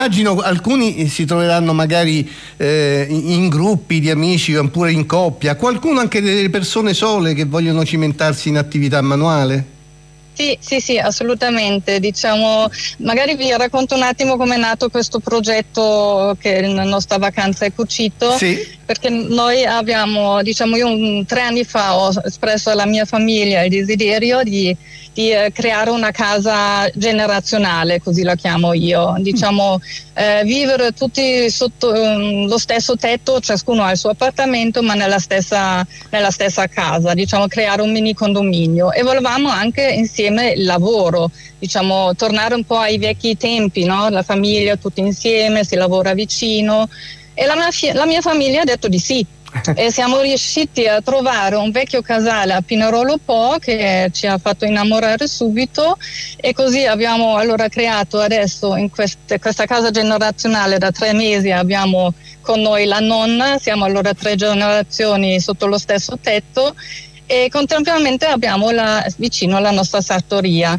Immagino alcuni si troveranno magari in gruppi di amici oppure in coppia, qualcuno anche delle persone sole che vogliono cimentarsi in attività manuale? Sì, assolutamente. Diciamo, magari vi racconto un attimo come è nato questo progetto che la nostra vacanza è cucito. Sì. Perché noi abbiamo, io 3 anni fa ho espresso alla mia famiglia il desiderio di creare una casa generazionale, così la chiamo io. Vivere tutti sotto lo stesso tetto, ciascuno ha il suo appartamento, ma nella stessa casa, creare un mini condominio. E volevamo anche insieme il lavoro, tornare un po' ai vecchi tempi, no? La famiglia tutti insieme, si lavora vicino. E la mia famiglia ha detto di sì. E siamo riusciti a trovare un vecchio casale a Pinerolo Po che ci ha fatto innamorare subito, e così abbiamo allora creato adesso in questa casa generazionale. Da 3 mesi abbiamo con noi la nonna, siamo allora 3 generazioni sotto lo stesso tetto, e contemporaneamente abbiamo vicino la nostra sartoria.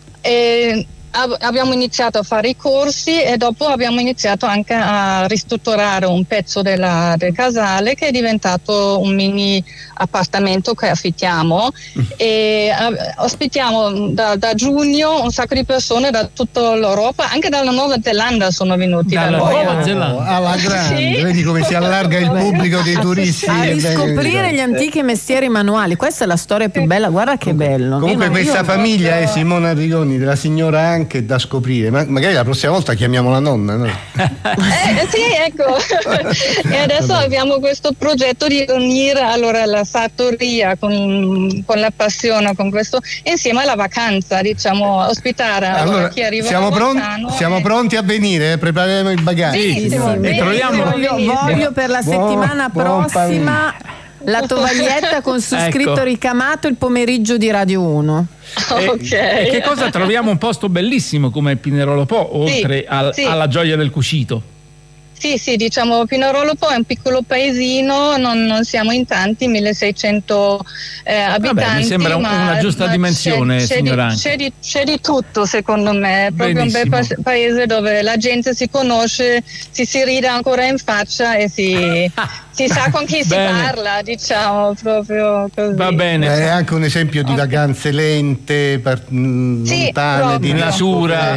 Abbiamo iniziato a fare i corsi e dopo abbiamo iniziato anche a ristrutturare un pezzo del casale, che è diventato un mini appartamento che affittiamo, e ospitiamo da giugno un sacco di persone da tutta l'Europa, anche dalla Nuova Zelanda sono venuti. Dalla Nuova Zelanda. Alla grande, sì. Vedi come si allarga il pubblico dei turisti. A riscoprire gli antichi mestieri manuali, questa è la storia più bella, guarda che bello. Comunque questa famiglia è Simona Arrigoni, della signora anche da scoprire, ma magari la prossima volta chiamiamo la nonna, no? Sì, ecco. E adesso abbiamo questo progetto di unire allora la sartoria con la passione, con questo, insieme alla vacanza, ospitare allora chi arriva siamo pronti a venire, prepareremo il bagaglio. Sì, e troviamo voglio per la settimana prossima la tovaglietta con su scritto ricamato il pomeriggio di Radio 1. E che cosa troviamo? Un posto bellissimo come Pinerolo Po, oltre alla gioia del cucito. Sì, Pinerolo Po è un piccolo paesino, non siamo in tanti, 1600 abitanti. Mi sembra una giusta dimensione, signora. C'è di tutto, secondo me. È proprio un bel paese dove la gente si conosce, si ride ancora in faccia e si sa con chi si parla, proprio così. Va bene. È anche un esempio di vacanze lente, lontane, di natura.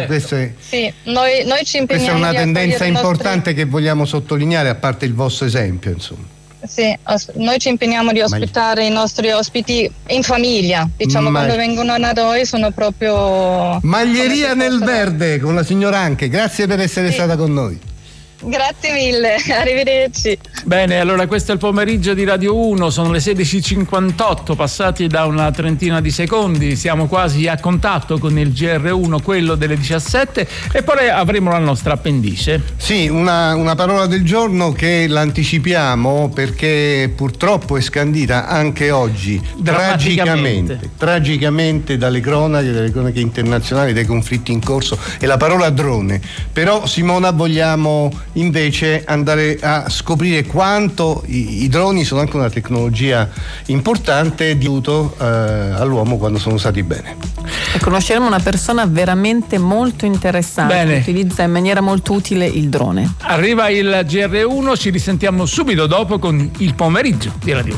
Noi ci impegniamo. Questa è una tendenza importante che vogliamo sottolineare, a parte il vostro esempio, insomma. Sì, noi ci impegniamo di ospitare i nostri ospiti in famiglia, quando vengono da noi sono proprio... Maglieria nel verde con la signora Anche, grazie per essere stata con noi. Grazie mille, arrivederci. Bene, allora questo è il pomeriggio di Radio 1, sono le 16:58, passati da una trentina di secondi, siamo quasi a contatto con il GR1, quello delle 17, e poi avremo la nostra appendice. Sì, una parola del giorno che l'anticipiamo perché purtroppo è scandita anche oggi, tragicamente dalle cronache internazionali, dai conflitti in corso, è la parola drone. Però, Simona, vogliamo invece andare a scoprire quanto i droni sono anche una tecnologia importante di aiuto all'uomo quando sono usati bene. E conosceremo una persona veramente molto interessante, che utilizza in maniera molto utile il drone. Arriva il GR1, ci risentiamo subito dopo con il pomeriggio di Radio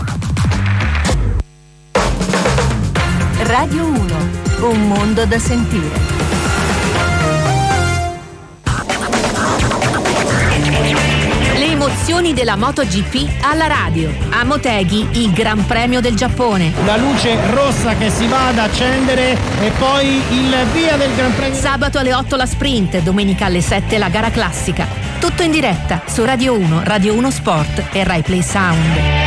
1. Radio 1, un mondo da sentire. Le emozioni della MotoGP alla radio. A Motegi, il Gran Premio del Giappone. La luce rossa che si va ad accendere e poi il via del Gran Premio. Sabato alle 8 la sprint, domenica alle 7 la gara classica. Tutto in diretta su Radio 1, Radio 1 Sport e Rai Play Sound.